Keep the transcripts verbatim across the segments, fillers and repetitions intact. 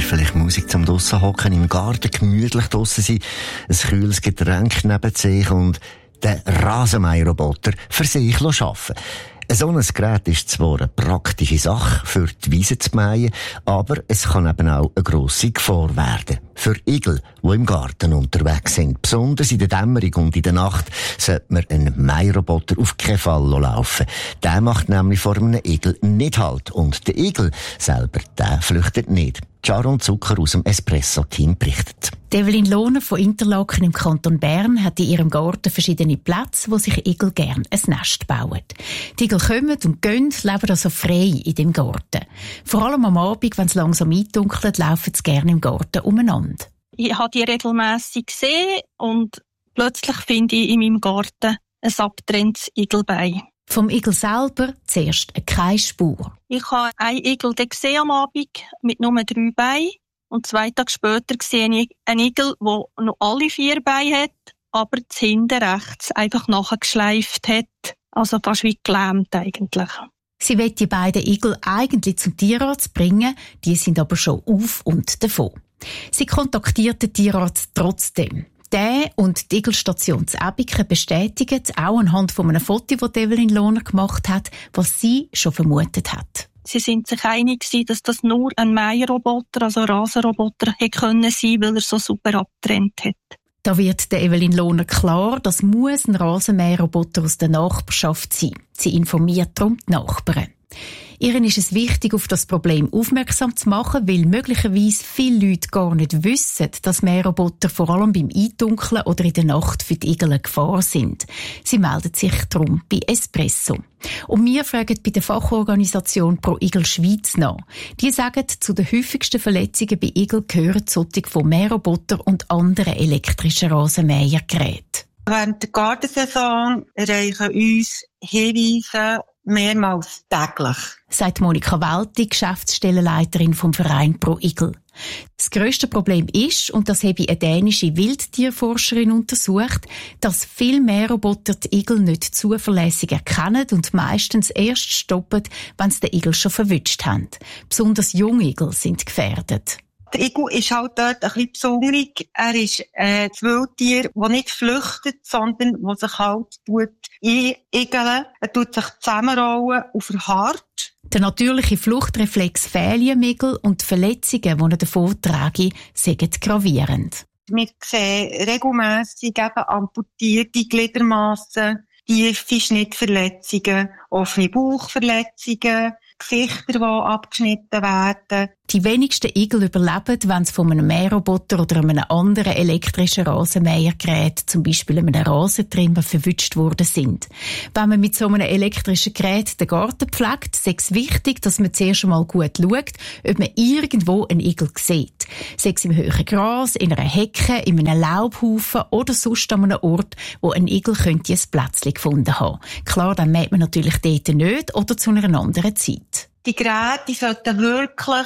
vielleicht Musik zum draussen hocken, im Garten gemütlich draussen sein, ein kühles Getränk neben sich und den Rasenmäherroboter für sich arbeiten. So ein Gerät ist zwar eine praktische Sache, für die Wiese zu mähen, aber es kann eben auch eine grosse Gefahr werden. Für Igel, die im Garten unterwegs sind. Besonders in der Dämmerung und in der Nacht sollte man einen Mäherroboter auf keinen Fall laufen. Der macht nämlich vor einem Igel nicht Halt. Und der Igel selber, der flüchtet nicht. Sharon Zucker aus dem Espresso-Team berichtet. Evelyn Lohner von Interlaken im Kanton Bern hat in ihrem Garten verschiedene Plätze, wo sich Igel gern ein Nest bauen. Die Igel kommen und gehen, leben also frei in dem Garten. Vor allem am Abend, wenn es langsam eindunkelt, laufen sie gerne im Garten umeinander. Ich habe die regelmässig gesehen und plötzlich finde ich in meinem Garten ein abgetrenntes Igelbein. Vom Igel selber zuerst keine Spur. Ich habe einen Igel gesehen am Abend mit nur drei Beinen. Und zwei Tage später sehe ich einen Igel, der noch alle vier Beine hat, aber das hinten rechts einfach nachgeschleift hat. Also fast wie gelähmt eigentlich. Sie will die beiden Igel eigentlich zum Tierarzt bringen, die sind aber schon auf und davon. Sie kontaktiert den Tierarzt trotzdem. Der und die Igelstation zu Ebiken bestätigen, auch anhand von einem Foto, das Evelyn Lohner gemacht hat, was sie schon vermutet hat. Sie sind sich einig, dass das nur ein Mäherroboter, also ein Rasenroboter, hätte können sein, weil er so super abgetrennt hat. Da wird der Evelyn Lohner klar, das muss ein Rasenmäherroboter aus der Nachbarschaft sein. Sie informiert darum die Nachbarn. Ihren ist es wichtig, auf das Problem aufmerksam zu machen, weil möglicherweise viele Leute gar nicht wissen, dass Mäherroboter vor allem beim Eindunkeln oder in der Nacht für die Igel eine Gefahr sind. Sie meldet sich darum bei Espresso. Und wir fragen bei der Fachorganisation Pro Igel Schweiz nach. Die sagen, zu den häufigsten Verletzungen bei Igel gehören solche von Mäherrobotern und anderen elektrischen Rasenmähergeräten. Während der Gartensaison erreichen uns Hinweise mehrmals täglich, sagt Monika Welti, Geschäftsstellenleiterin vom Verein Pro Igel. Das grösste Problem ist, und das habe eine dänische Wildtierforscherin untersucht, dass viel Mäherroboter die Igel nicht zuverlässig erkennen und meistens erst stoppen, wenn sie den Igel schon verwünscht haben. Besonders Jungigel sind gefährdet. Der Igel ist halt dort ein bisschen besonders. Er ist äh, das Wildtier, das nicht flüchtet, sondern das sich halt tut einigeln. Er tut sich zusammenrollen und verharrt. Der natürliche Fluchtreflex fehlt im Igel und die Verletzungen, die er davon tragen, sind gravierend. Wir sehen regelmässig eben amputierte Gliedermassen, tiefe Schnittverletzungen, offene Bauchverletzungen, Gesichter, die abgeschnitten werden. Die wenigsten Igel überleben, wenn sie von einem Mäherroboter oder einem anderen elektrischen Rasenmähergerät, zum Beispiel einem Rasentrimmer, verwünscht worden sind. Wenn man mit so einem elektrischen Gerät den Garten pflegt, ist es wichtig, dass man zuerst einmal gut schaut, ob man irgendwo einen Igel sieht. Sei es im hohen Gras, in einer Hecke, in einem Laubhaufen oder sonst an einem Ort, wo ein Igel könnte ein Plätzchen gefunden haben. Klar, dann mäht man natürlich dort nicht oder zu einer anderen Zeit. Die Geräte sollten wirklich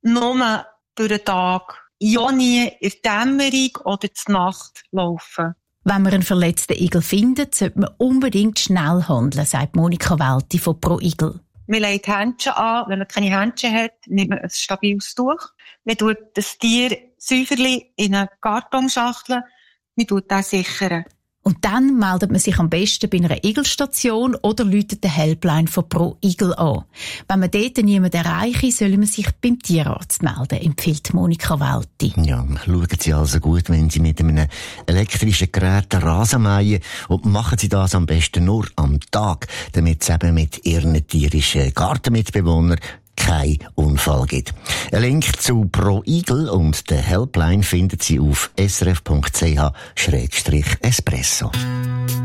nur durch den Tag, ja nie in der Dämmerung oder zur Nacht laufen. Wenn man einen verletzten Igel findet, sollte man unbedingt schnell handeln, sagt Monika Welti von Pro Igel. Man legt Händchen an. Wenn man keine Händchen hat, nimmt man ein stabiles Tuch. Man tut das Tier säuferlich in eine Kartonschachtel. Man tut das sichern. Und dann meldet man sich am besten bei einer Igelstation oder läutet die Helpline von Pro Igel an. Wenn man dort niemanden erreicht, soll man sich beim Tierarzt melden, empfiehlt Monika Welti. Ja, schauen Sie also gut, wenn Sie mit einem elektrischen Gerät Rasen mähen, und machen Sie das am besten nur am Tag, damit es eben mit Ihren tierischen Gartenmitbewohnern kein Unfall gibt. Ein Link zu Pro Igel und der Helpline finden Sie auf s r f punkt c h schrägstrich espresso.